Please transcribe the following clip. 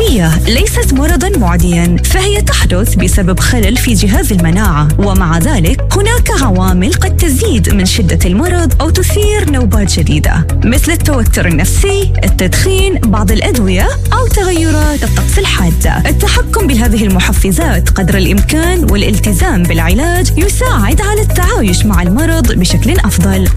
هي ليست مرضاً معدياً، فهي تحدث بسبب خلل في جهاز المناعة، ومع ذلك هناك عوامل قد تزيد من شدة المرض أو تثير نوبات جديدة، مثل التوتر النفسي، التدخين، بعض الأدوية أو تغيرات الطقس الحادة. التحكم بهذه المحفزات قدر الإمكان والالتزام بالعلاج يساعد على التعايش مع المرض بشكل أفضل